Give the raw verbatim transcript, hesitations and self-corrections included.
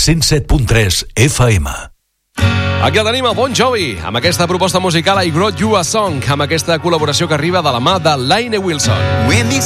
cent set punt tres F M. Aquí el tenim, el Bon Jovi, amb aquesta proposta musical I Wrote You a Song, amb aquesta col·laboració que arriba de la mà de Laine Wilson. When these